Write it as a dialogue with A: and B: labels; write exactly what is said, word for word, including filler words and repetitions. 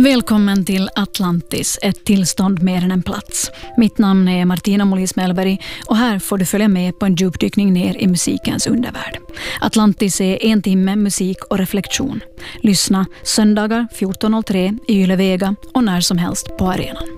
A: Välkommen till Atlantis, ett tillstånd mer än en plats. Mitt namn är Martina Molis Mellberg och här får du följa med på en djupdykning ner i musikens undervärld. Atlantis är en timme musik och reflektion. Lyssna söndagar fjorton noll tre i Yle Vega och när som helst på arenan.